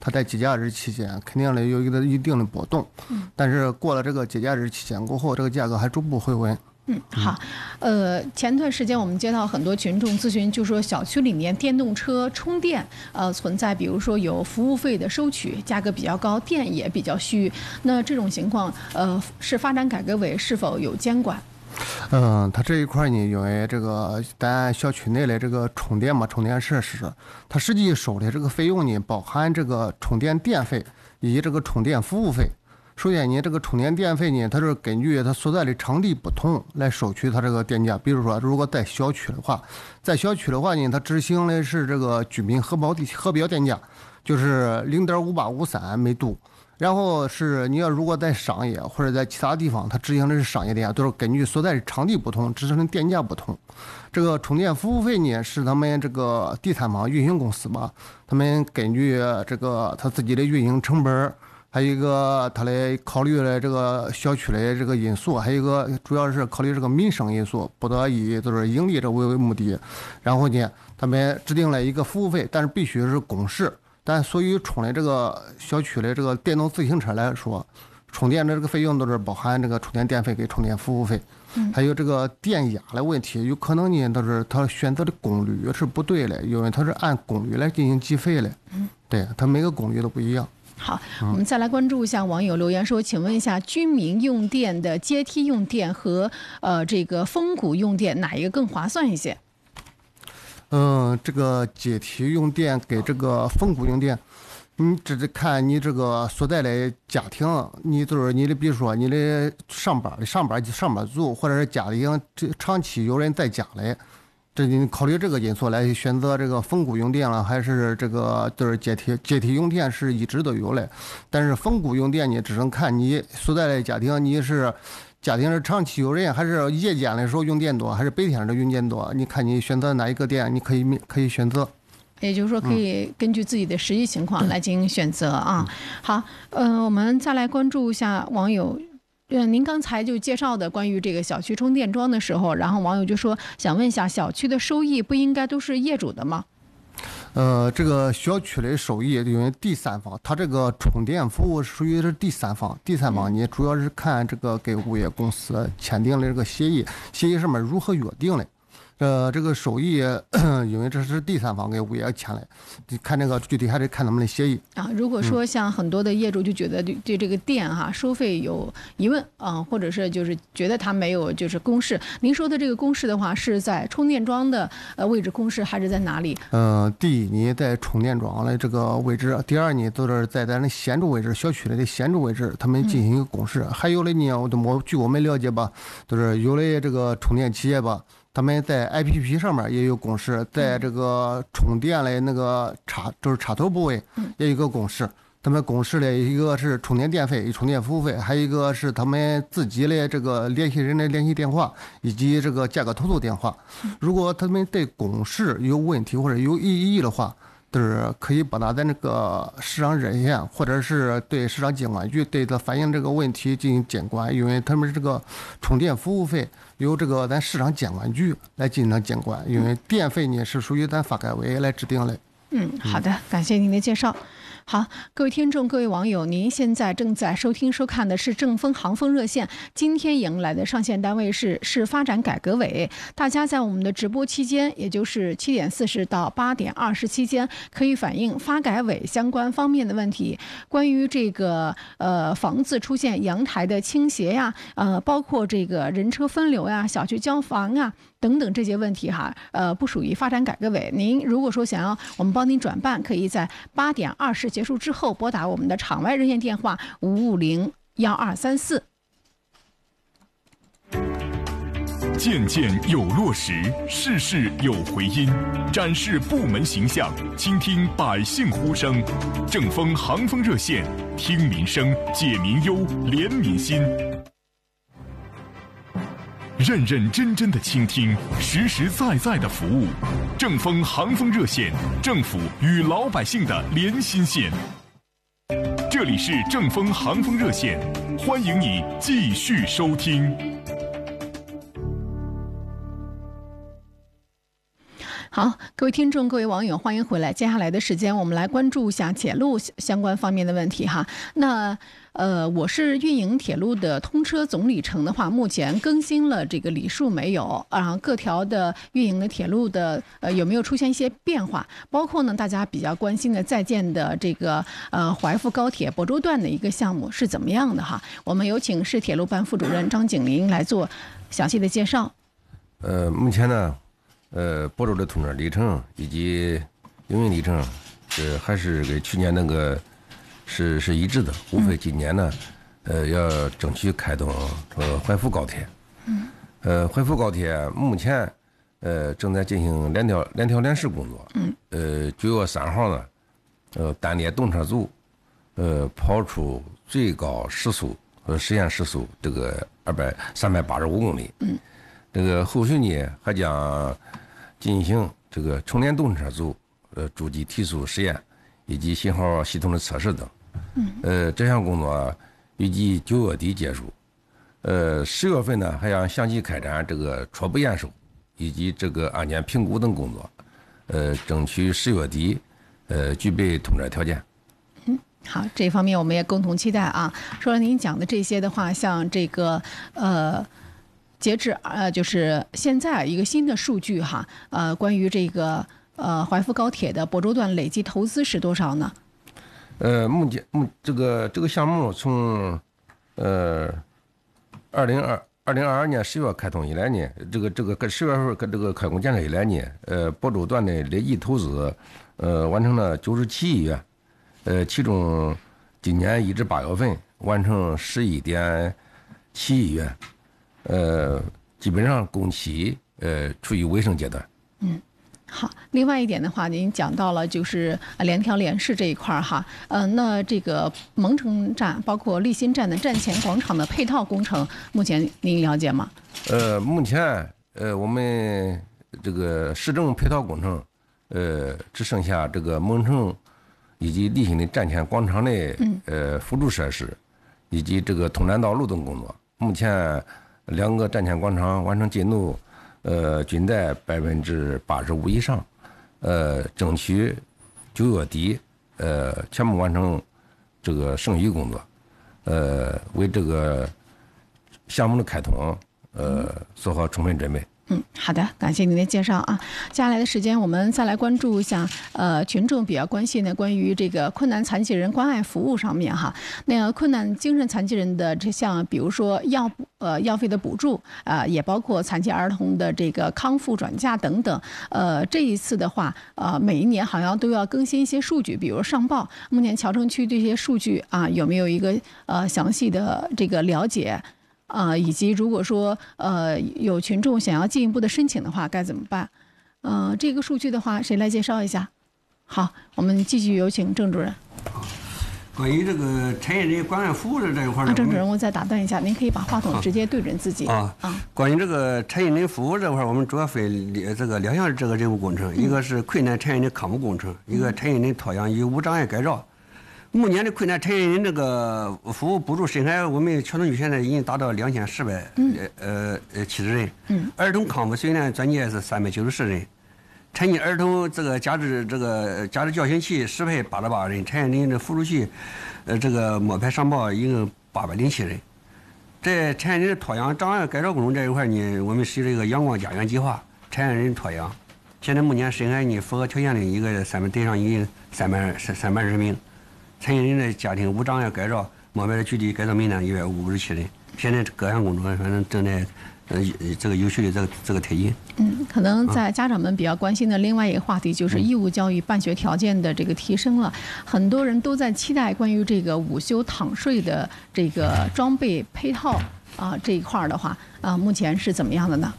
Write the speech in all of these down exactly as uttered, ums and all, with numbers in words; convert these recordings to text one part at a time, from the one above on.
它在节假日期间肯定得有一个一定的波动，嗯，但是过了这个节假日期间过后，这个价格还逐步回稳。 嗯，好，呃，前段时间我们接到很多群众咨询，就说小区里面电动车充电，呃，存在比如说有服务费的收取，价格比较高，电也比较虚。那这种情况，呃，市发展改革委是否有监管？ 嗯，它这一块呢，因为这个咱小区内的这个充电嘛，充电设施，它实际收的这个费用呢，包含这个充电电费以及这个充电服务费。首先你这个充电电费呢，它是根据它所在的场地不同来收取它这个电价。比如说，如果在小区的话，在小区的话呢，它执行的是这个居民核标核标电价，就是零点五八五三每度。然后是你要如果在商业或者在其他地方，它执行的是商业电价，都是根据所在的场地不同，执行的电价不同。这个充电服务费呢，是他们这个第三方运营公司吧，他们根据这个他自己的运营成本，还有一个他来考虑了这个小区的这个因素，还有一个主要是考虑这个民生因素，不得以就是盈利这为目的。然后呢，他们制定了一个服务费，但是必须是公示。但所于充的这个小区的这个电动自行车来说，充电的这个费用都是包含这个充电电费跟充电服务费，还有这个电压的问题，有可能呢都是他选择的功率是不对的，因为它是按功率来进行计费的，对，它每个功率都不一样。 好，我们再来关注一下网友留言说，请问一下，居民用电的阶梯用电和呃这个风谷用电哪一个更划算一些？ 嗯，这个阶梯用电给这个风谷用电，你只是看你这个所在的家庭，你就是你的，比如说你的上班的上班上班族，或者是家里这长期有人在家里，这你考虑这个因素来选择这个风谷用电了，还是这个就是阶梯阶梯用电是一直都有的，但是风谷用电你只能看你所在的家庭，你是。家庭是长期有人，还是夜间的时候用电多，还是白天的用电多？你看你选择哪一个电，你可以可以选择。 也就是说，可以根据自己的实际情况来进行选择啊。好，呃，我们再来关注一下网友。呃，您刚才就介绍的关于这个小区充电桩的时候，然后网友就说，想问一下，小区的收益不应该都是业主的吗？ 呃，这个小区的收益，因为第三方，它这个充电服务属于是第三方，第三方你主要是看这个跟物业公司签订的这个协议，协议上面如何约定的。呃，这个收益，因为这是第三方跟物业签的，看这个具体还得看他们的协议啊。如果说像很多的业主就觉得对对这个电哈、啊、收费有疑问啊，或者是就是觉得它没有就是公示，您说的这个公示的话是在充电桩的呃位置公示还是在哪里？ 呃，第一你在充电桩的这个位置，第二你都是在咱的显著位置，小区里的显著位置，他们进行一个公示。嗯、还有的呢，我我据我们了解吧，都是有的这个充电企业吧。他们在 A P P 上面也有公示，在这个充电的那个插就是插头部位也有一个公示。他们公示的一个是充电电费、充电服务费，还有一个是他们自己的这个联系人的联系电话以及这个价格投诉电话。如果他们对公示有问题或者有异议的话，就是可以拨打咱这个市场热线，或者是对市场监管局对他反映这个问题进行监管，因为他们这个充电服务费由这个咱市场监管局来进行监管，因为电费呢是属于咱发改委来制定的。 嗯，好的，感谢您的介绍。好，各位听众、各位网友，您现在正在收听、收看的是正风航风热线。今天迎来的上线单位是市发展改革委。大家在我们的直播期间，也就是七点四十到八点二十期间，可以反映发改委相关方面的问题。关于这个呃房子出现阳台的倾斜呀，呃，包括这个人车分流呀、小区交房啊等等这些问题哈，呃，不属于发展改革委。您如果说想要我们帮您转办，可以在八点二十结束之后拨打我们的场外热线电话五五零幺二三四。 件件有落实，事事有回音，展示部门形象，倾听百姓呼声。正风航风热线，听民生，解民忧，怜民心。认认真真的倾听，实实在在的服务。正风航风热线，政府与老百姓的连心线。这里是正风航风热线，欢迎你继续收听。 好，各位听众、各位网友，欢迎回来。接下来的时间，我们来关注一下铁路相关方面的问题哈。那呃，我是运营铁路的通车总里程的话，目前更新了这个里数没有？啊，各条的运营的铁路的呃有没有出现一些变化？包括呢，大家比较关心的在建的这个呃怀阜高铁亳州段的一个项目是怎么样的哈？我们有请市铁路办副主任张景林来做详细的介绍。 呃，目前呢。呃，亳州的通车里程以及营运里程，呃，还是跟去年那个是是一致的，无非今年呢，呃，要争取开通呃怀阜高铁。嗯。呃，怀阜高铁目前呃正在进行联调联调联试工作。嗯。呃，九月三号呢，呃，单列动车组，呃，跑出最高时速和实现时速这个二百三百八十五公里。嗯。这个后续呢还将进行这个充电动车组呃主机提速实验以及信号系统的测试等。嗯。呃，这项工作预计九月底结束。呃，十月份呢还要详细开展这个初步验收以及这个安全评估等工作。呃，争取十月底呃具备通车条件。 嗯，好，这方面我们也共同期待啊。说了您讲的这些的话，像这个呃。截至呃，就是现在一个新的数据哈，呃，关于这个呃怀阜高铁的亳州段累计投资是多少呢？ 呃，目前目这个这个项目从呃二零二二零二二年十月开通以来呢，这个这个十月份跟这个开工建设以来呢，呃，亳州段的累计投资呃完成了九十七亿元，呃，其中今年一至八月份完成十一点七亿元。呃，基本上工期呃处于尾声阶段。 嗯，好。另外一点的话，您讲到了就是联调联试这一块儿哈，呃，那这个蒙城站包括立新站的站前广场的配套工程，目前您了解吗？ 呃，目前呃我们这个市政配套工程，呃，只剩下这个蒙城以及立新的站前广场的呃辅助设施，以及这个通站道路等工作。目前。两个站前广场完成进度，呃，均在百分之八十五以上，呃，争取九月底，呃，全部完成这个剩余工作，呃，为这个项目的开通，呃，做好充分准备。 嗯，好的，感谢您的介绍啊。接下来的时间，我们再来关注一下，呃，群众比较关心的关于这个困难残疾人关爱服务上面哈。那个困难精神残疾人的这项，比如说药呃药费的补助啊、呃，也包括残疾儿童的这个康复转嫁等等。呃，这一次的话，呃，每一年好像都要更新一些数据，比如上报。目前谯城区这些数据啊，有没有一个呃详细的这个了解？啊、呃，以及如果说呃有群众想要进一步的申请的话，该怎么办？呃，这个数据的话，谁来介绍一下？好，我们继续有请郑主任。 关于这个残疾人关爱服务的这一块呢， 啊，郑主任，我再打断一下，您可以把话筒直接对准自己。 啊啊，关于这个残疾人服务这块，我们主要分这个两项这个任务工程，嗯、一个是困难残疾人康复工程，一个残疾人托养与无障碍改造。目前的困难残疾人这个服务补助申海，我们谯城区现在已经达到两千四百呃呃七十人。嗯。儿童康复虽然专业是三百九十四人，残疾儿童这个加之这个加之教学器适配八十八人，残疾人的辅助器，呃这个摸排上报一共八百零七人。在残疾人托养障碍改造工程这一块呢，我们实施一个阳光家园计划，残疾人托养。现在目前申海呢符合条件的一个三百对上已经三百三三百二十名。残疾人的家庭无障碍改造，摸排的具体改造名单一百五十七人。现在各项工作反正正在呃这个有序的这个这个推进。 嗯，可能在家长们比较关心的另外一个话题就是义务教育办学条件的这个提升了，很多人都在期待关于这个午休躺睡的这个装备配套啊、呃、这一块的话啊、呃，目前是怎么样的呢？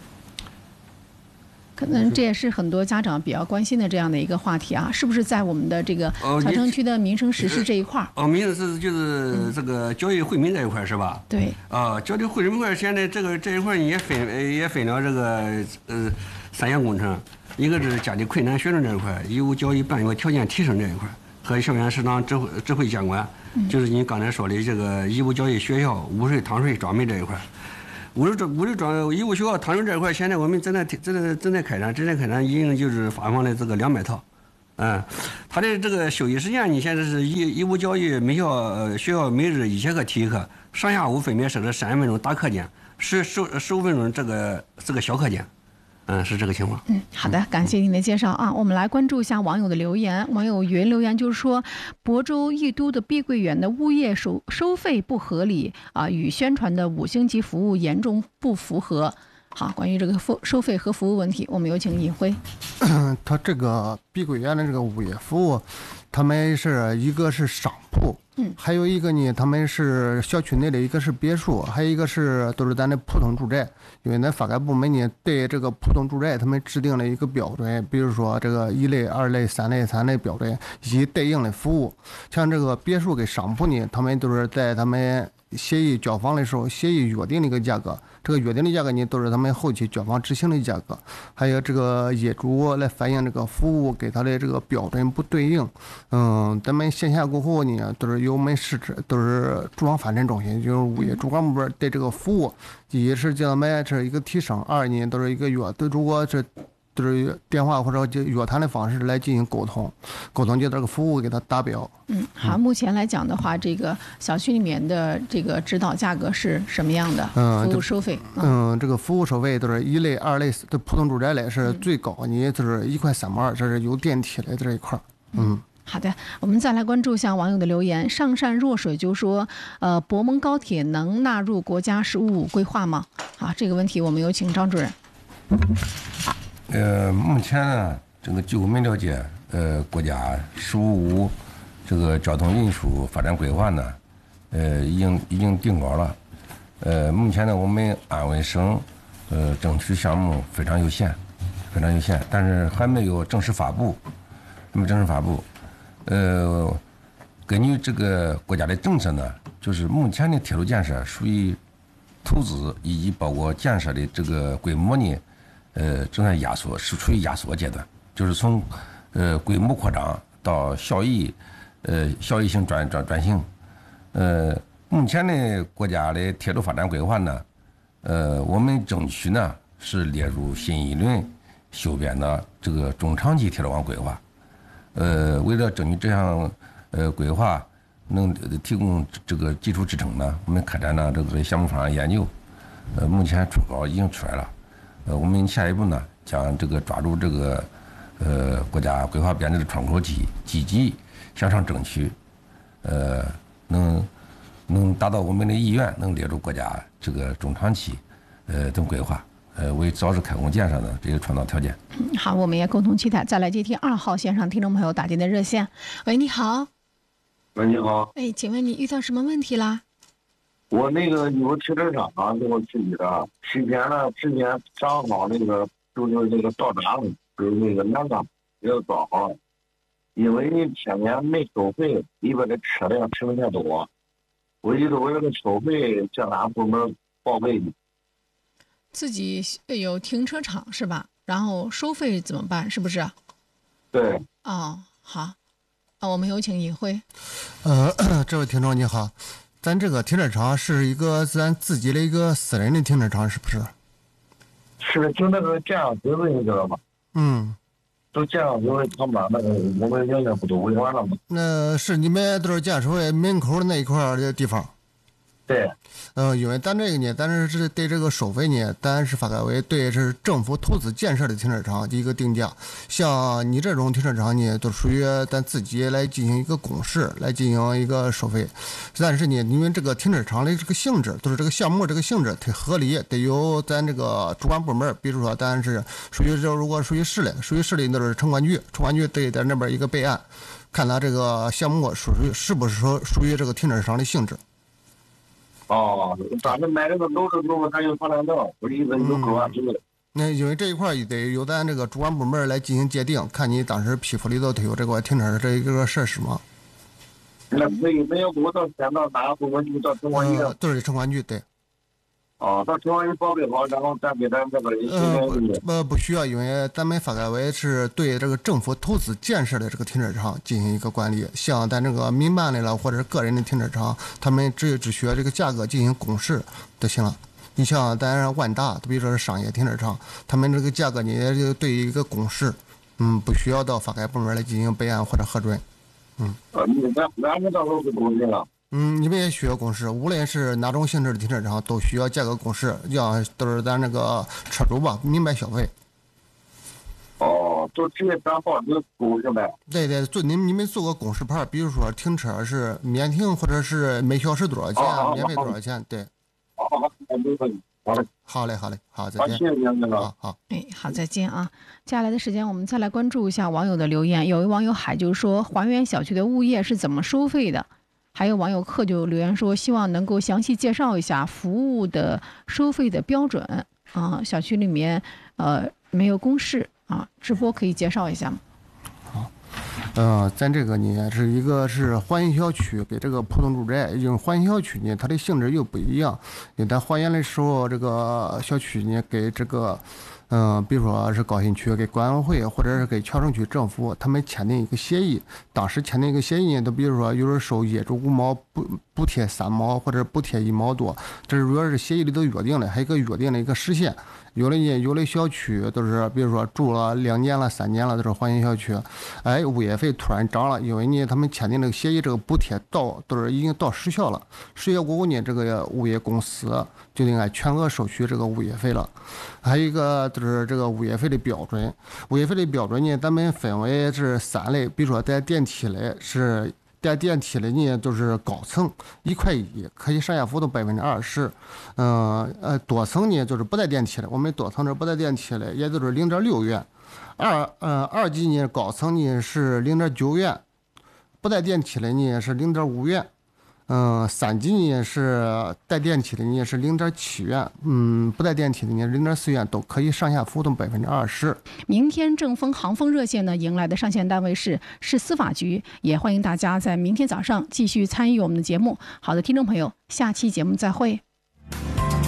可能这也是很多家长比较关心的这样的一个话题啊，是不是在我们的这个谯城区的民生实施这一块儿？ 哦，民生实施就是这个教育惠民这一块是吧？ 对。 啊，教育惠民块现在这个这一块也分也分了这个呃三项工程，一个是家庭困难学生这一块，义务教育办学条件提升这一块，和校园食堂指挥指挥相关，就是你刚才说的这个义务教育学校午睡躺睡装备这一块。 物流物流装义务学校汤州这块，现在我们正在正在正在开展，正在开展，已经就是发放了这个两百套。嗯，他的这个休息时间，你现在是义义务教育，每校呃学校每日一节课体育课，上下午分别设置三十分钟大课间，十十十五分钟这个这个小课间。嗯，是这个情况。 嗯，好的，感谢您的介绍啊。我们来关注一下网友的留言。网友云留言就是说，亳州义都的碧桂园的物业收收费不合理啊，与宣传的五星级服务严重不符合。好，关于这个收收费和服务问题，我们有请尹辉。 他这个碧桂园的这个物业服务，他们是一个是商铺， 嗯， 还有一个呢，他们是小区内的一个是别墅，还有一个是都是咱的普通住宅。因为咱发改部门呢对这个普通住宅他们制定了一个标准，比如说这个一类、二类、三类、三类标准以及对应的服务。像这个别墅跟商铺呢，他们都是在他们协议交房的时候协议约定的一个价格，这个约定的价格呢都是他们后期交房执行的价格。还有这个业主来反映这个服务跟他的这个标准不对应。嗯，咱们线下过后呢都是由我们市直都是住房发展中心，就是物业主管部门对这个服务，一是叫他们是一个提升，二呢都是一个约，对，如果是都是电话或者就约谈的方式来进行沟通，沟通就这个服务给他达标。 嗯，好，目前来讲的话，这个小区里面的这个指导价格是什么样的？ 嗯， 服务收费。 嗯，嗯这个服务收费都是一类、二类的普通住宅类是最高，你就是一块三毛二，这是有电梯的这一块。嗯。 好的，我们再来关注一下网友的留言。上善若水就说，呃，博蒙高铁能纳入国家“十五五”规划吗？好，这个问题我们有请张主任。 呃，目前呢，这个据我们了解，呃，国家“十五五”这个交通运输发展规划呢，呃，已经已经定稿了。呃，目前呢，我们安徽省呃争取项目非常有限，非常有限，但是还没有正式发布，还没正式发布。呃，根据这个国家的政策呢，就是目前的铁路建设属于投资以及包括建设的这个规模呢，呃，正在压缩，是处于压缩阶段，就是从呃规模扩张到效益，呃效益性转转转型。呃，目前的国家的铁路发展规划呢，呃，我们争取呢是列入新一轮修编的这个中长期铁路网规划。呃，为了争取这项呃规划能提供这个基础支撑呢，我们开展了这个项目方案研究，呃，目前初稿已经出来了，呃，我们下一步呢将这个抓住这个呃国家规划编制的窗口期，积极向上争取，呃，能能达到我们的意愿，能列入国家这个中长期呃等规划。呃，为早日开工建设呢，这些创造条件。 好，我们也共同期待。再来接听二号线上听众朋友打进的热线。喂，你好。 喂，你好。 哎，请问你遇到什么问题啦？ 我那个有停车场啊，给我自己的，之前呢，之前正好那个就是那个到站了，就是那个栏杆要装好了，因为你天天没收费，里边的车辆停的太多，我觉得我这个收费向哪部门报备呢？ 自己有停车场是吧？然后收费怎么办？是不是？ 对。 哦，好，啊，我们有请尹辉。 呃，这位听众你好，咱这个停车场是一个咱自己的一个私人的停车场，是不是？ 是，就那个建阳子你知道吗？ 嗯。 都建阳子他妈那个我们原来不都违完了吗？ 那是你们都是建设委门口的那一块的地方。 对， 嗯，因为咱这个呢，咱是对这个收费呢，咱是发改委对是政府投资建设的停车场的一个定价。像你这种停车场呢，都属于咱自己来进行一个公示，来进行一个收费。但是呢，因为这个停车场的这个性质，都是这个项目这个性质忒合理，得由咱这个主管部门，比如说咱是属于这如果属于市里，属于市里那是城管局，城管局对在那边一个备案，看他这个项目属于是不是说属于这个停车场的性质。 哦，咱们买这个楼的时候，咱有发展证，不是意思有规划之类的。 那因为这一块也得由咱这个主管部门来进行界定，看你当时批复里头都有这个停车这一个设施吗？ 那可以，那要不我到先到哪个部门去？到城管局？ 呃，都是城管局，对。 哦，到城管局报备好，然后咱给咱这个呃不呃不需要，因为咱们发改委是对这个政府投资建设的这个停车场进行一个管理，像咱这个民办的了或者是个人的停车场，他们只只需要这个价格进行公示就行了。 你像咱万达，比如说是商业停车场，他们这个价格呢，就对于一个公示，嗯，不需要到发改部门来进行备案或者核准。嗯。 呃，你咱咱们到时候是公示了。 嗯，你们也需要公示，无论是哪种形式的停车场，都需要价格公示，让都是咱那个车主吧明白消费。 哦，就直接咱报纸公示呗。 对对，做你们你们做个公示牌，比如说停车是免停，或者是每小时多少钱， 哦、 免费多少钱，对。 好好好，没问题。好嘞， 好嘞，好嘞，好，再见。 好，谢谢您， 好好。 哎，好，再见啊！接下来的时间，我们再来关注一下网友的留言。有位网友海就说，还原小区的物业是怎么收费的？还有网友客就留言说，希望能够详细介绍一下服务的收费的标准啊。小区里面呃没有公示啊，直播可以介绍一下吗？ 好，呃，咱这个呢是一个是还原小区跟这个普通住宅，因为还原小区呢它的性质又不一样，因为咱还原的时候，这个小区呢给这个。嗯，比如说是高新区给管委会或者是给桥城区政府，他们签订一个协议。当时签订一个协议，都比如说有人收业主五毛补补贴三毛，或者补贴一毛多，这是主要是协议里头约定的，还有一个约定的一个时限。有的呢，有的小区都是，比如说住了两年了、三年了，都是还原小区，哎，物业费突然涨了，因为呢他们签订这个协议，这个补贴到都是已经到时效了，时效过后呢，这个物业公司就应该全额收取这个物业费了。还有一个就是这个物业费的标准，物业费的标准呢，咱们分为是三类，比如说带电梯类是。带电梯的呢，就是高层一块一，可以上下浮动百分之二十。嗯呃，多层呢就是不带电梯的，我们多层这不带电梯的，也就是零点六元。二呃二级呢高层呢是零点九元，不带电梯的呢是零点五元。嗯，三级呢是带电梯的呢是零点七元，嗯，不带电梯的呢零点四元，都可以上下浮动百分之二十。 明天正风航风热线呢迎来的上线单位是市司法局，也欢迎大家在明天早上继续参与我们的节目。好的，听众朋友，下期节目再会。